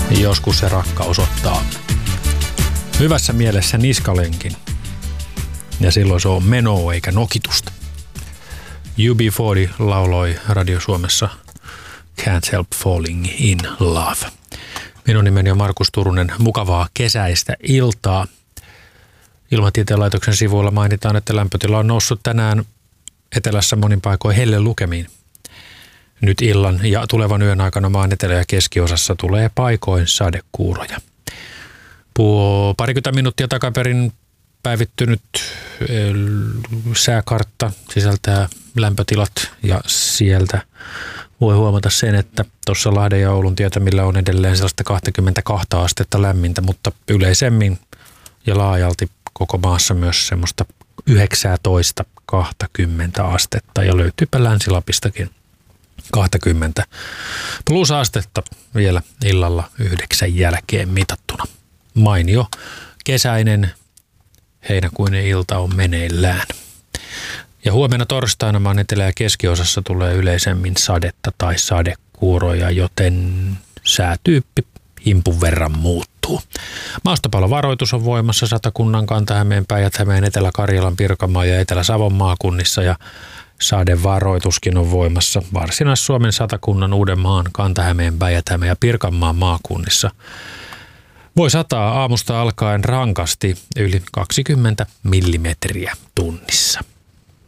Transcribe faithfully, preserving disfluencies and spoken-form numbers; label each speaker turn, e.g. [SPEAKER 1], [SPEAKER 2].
[SPEAKER 1] Joskus se rakkaus ottaa hyvässä mielessä niskalenkin. Ja silloin se on menoa eikä nokitusta. U B neljäkymmentä lauloi Radio Suomessa Can't Help Falling in Love. Minun nimeni on Markus Turunen. Mukavaa kesäistä iltaa. Ilmatieteen laitoksen sivuilla mainitaan, että lämpötila on noussut tänään etelässä monin paikoin helle lukemiin. Nyt illan ja tulevan yön aikana maan etelä- ja keskiosassa tulee paikoin sadekuuroja. Puo parikymmentä minuuttia takaperin päivittynyt sääkartta sisältää lämpötilat ja sieltä voi huomata sen, että tuossa Lahden ja Oulun tietämillä on edelleen sellaista kaksikymmentäkaksi astetta lämmintä, mutta yleisemmin ja laajalti koko maassa myös semmoista yhdeksäntoista kaksikymmentä astetta ja löytyypä Länsi-Lapistakin kaksikymmentä plus astetta vielä illalla yhdeksän jälkeen mitattuna. Mainio kesäinen heinäkuinen ilta on meneillään. Ja huomenna torstaina maan etelä- ja keskiosassa tulee yleisemmin sadetta tai sadekuuroja, joten säätyyppi himpun verran muuttuu. Maastopalovaroitus on voimassa Satakunnan, Kanta-Hämeen, Päijät-Hämeen, Etelä-Karjalan, Pirkanmaan ja Etelä-Savon maakunnissa ja sadevaroituskin on voimassa Varsinais-Suomen, Satakunnan, Uudenmaan, Kanta-Hämeen, Päijät-Hämeen ja Pirkanmaan maakunnissa. Voi sataa aamusta alkaen rankasti yli kaksikymmentä millimetriä tunnissa.